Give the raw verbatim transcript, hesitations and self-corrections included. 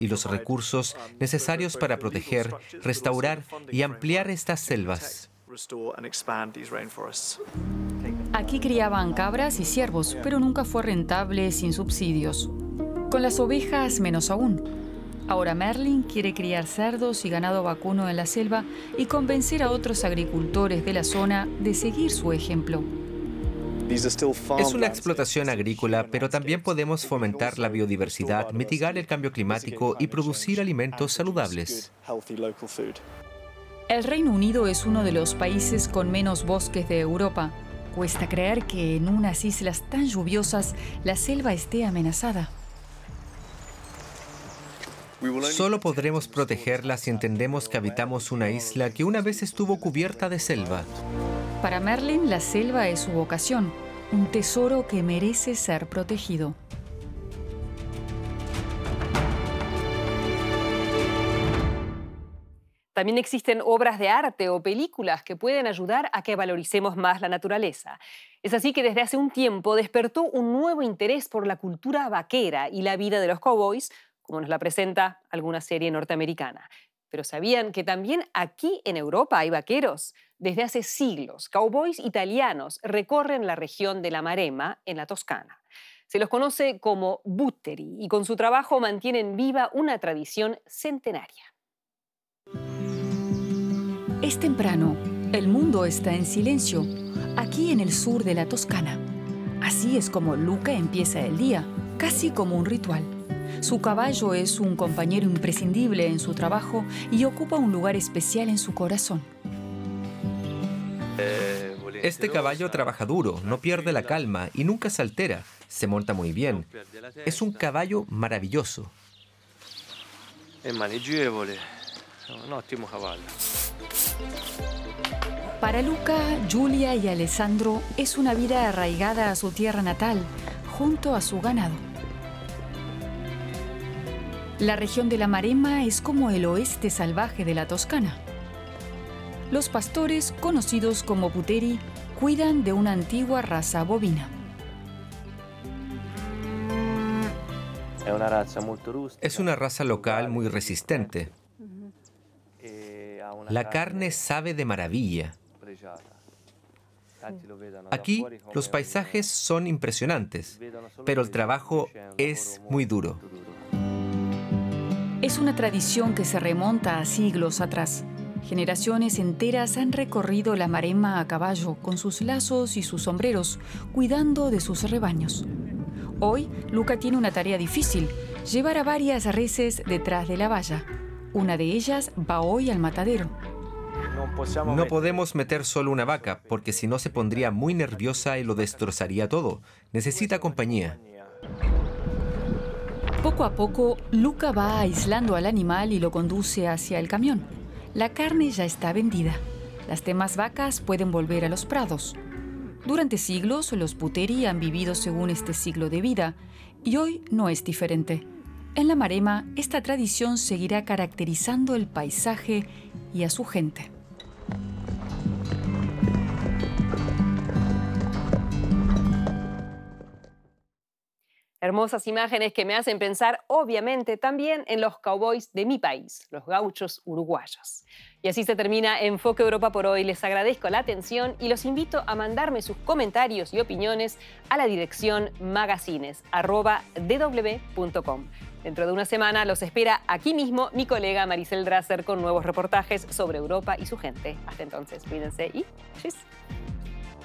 y los recursos necesarios para proteger, restaurar y ampliar estas selvas. Aquí criaban cabras y ciervos, pero nunca fue rentable sin subsidios. Con las ovejas, menos aún. Ahora Merlin quiere criar cerdos y ganado vacuno en la selva y convencer a otros agricultores de la zona de seguir su ejemplo. Es una explotación agrícola, pero también podemos fomentar la biodiversidad, mitigar el cambio climático y producir alimentos saludables. El Reino Unido es uno de los países con menos bosques de Europa. Cuesta creer que en unas islas tan lluviosas la selva esté amenazada. Solo podremos protegerla si entendemos que habitamos una isla que una vez estuvo cubierta de selva. Para Merlin, la selva es su vocación, un tesoro que merece ser protegido. También existen obras de arte o películas que pueden ayudar a que valoricemos más la naturaleza. Es así que desde hace un tiempo despertó un nuevo interés por la cultura vaquera y la vida de los cowboys, como nos la presenta alguna serie norteamericana. Pero ¿sabían que también aquí en Europa hay vaqueros? Desde hace siglos, cowboys italianos recorren la región de la Maremma, en la Toscana. Se los conoce como butteri y con su trabajo mantienen viva una tradición centenaria. Es temprano, el mundo está en silencio, aquí en el sur de la Toscana. Así es como Luca empieza el día, casi como un ritual. Su caballo es un compañero imprescindible en su trabajo y ocupa un lugar especial en su corazón. Este caballo trabaja duro, no pierde la calma y nunca se altera. Se monta muy bien. Es un caballo maravilloso. Es maneggevole, un ottimo caballo. Para Luca, Giulia y Alessandro es una vida arraigada a su tierra natal, junto a su ganado. La región de la Maremma es como el oeste salvaje de la Toscana. Los pastores, conocidos como butteri, cuidan de una antigua raza bovina. Es una raza local muy resistente. La carne sabe de maravilla. Aquí los paisajes son impresionantes, pero el trabajo es muy duro. Es una tradición que se remonta a siglos atrás. Generaciones enteras han recorrido la Maremma a caballo, con sus lazos y sus sombreros, cuidando de sus rebaños. Hoy, Luca tiene una tarea difícil, llevar a varias reses detrás de la valla. Una de ellas va hoy al matadero. No podemos meter solo una vaca, porque si no se pondría muy nerviosa y lo destrozaría todo. Necesita compañía. Poco a poco, Luca va aislando al animal y lo conduce hacia el camión. La carne ya está vendida. Las demás vacas pueden volver a los prados. Durante siglos, los butteri han vivido según este ciclo de vida, y hoy no es diferente. En la Maremma, esta tradición seguirá caracterizando el paisaje y a su gente. Hermosas imágenes que me hacen pensar, obviamente, también en los cowboys de mi país, los gauchos uruguayos. Y así se termina Enfoque Europa por hoy. Les agradezco la atención y los invito a mandarme sus comentarios y opiniones a la dirección magazines arroba d w punto com. Dentro de una semana los espera aquí mismo mi colega Maricel Drasser con nuevos reportajes sobre Europa y su gente. Hasta entonces, cuídense y ¡tschüss!